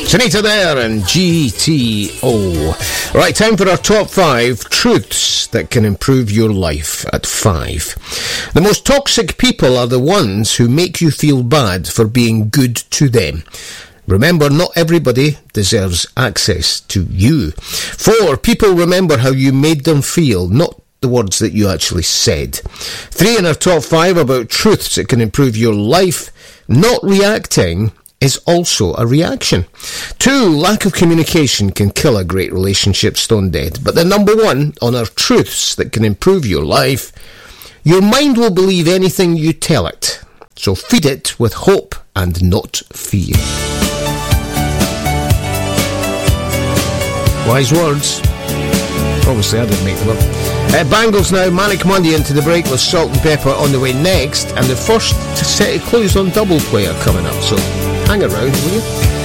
Sunita there and GTO. Right, time for our top 5 truths that can improve your life at 5. The most toxic people are the ones who make you feel bad for being good to them. Remember, not everybody deserves access to you. 4, people remember how you made them feel, not the words that you actually said. 3 in our top 5 about truths that can improve your life. Not reacting is also a reaction. 2, lack of communication can kill a great relationship stone dead. But the number 1 on our truths that can improve your life, your mind will believe anything you tell it. So feed it with hope and not fear. Wise words. Obviously I didn't make them up. Bangles now, Manic Monday into the break with Salt and Pepper on the way next, and the first set of clues on Double Play are coming up, so hang around, will you?